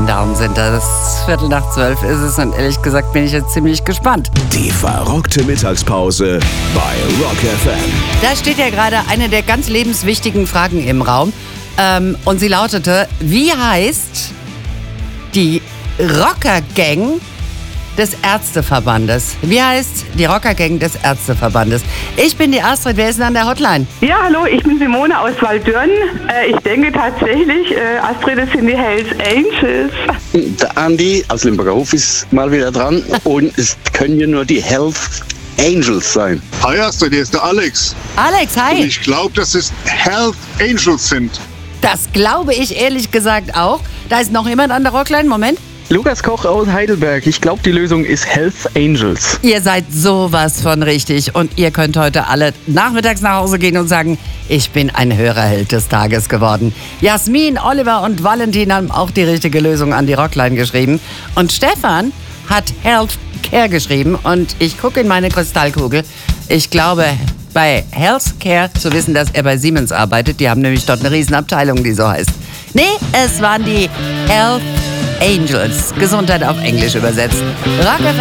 Damen sind das. 11:15 ist es und ehrlich gesagt bin ich jetzt ziemlich gespannt. Die verrockte Mittagspause bei Rock FM. Da steht ja gerade eine der ganz lebenswichtigen Fragen im Raum. Und sie lautete, wie heißt die Rockergang des Ärzteverbandes? Wie heißt die Rockergang des Ärzteverbandes? Ich bin die Astrid, wer ist denn an der Hotline? Ja, hallo, ich bin Simone aus Waldürn. Ich denke tatsächlich, Astrid, das sind die Hells Angels. Der Andi aus Limburger Hof ist mal wieder dran und es können ja nur die Hells Angels sein. Hi Astrid, hier ist der Alex. Alex, Und hi. ich glaube, dass es Health Angels sind. Das glaube ich ehrlich gesagt auch. Da ist noch jemand an der Rockline. Moment. Lukas Koch aus Heidelberg. Ich glaube, die Lösung ist Health Angels. Ihr seid sowas von richtig und ihr könnt heute alle nachmittags nach Hause gehen und sagen, ich bin ein Hörerheld des Tages geworden. Jasmin, Oliver und Valentin haben auch die richtige Lösung an die Rockline geschrieben. Und Stefan hat Health Care geschrieben und ich gucke in meine Kristallkugel. Ich glaube, bei Health Care zu wissen, dass er bei Siemens arbeitet. Die haben nämlich dort eine Riesenabteilung, die so heißt. Nee, es waren die Health Angels. Gesundheit auf Englisch übersetzt. Rock FM.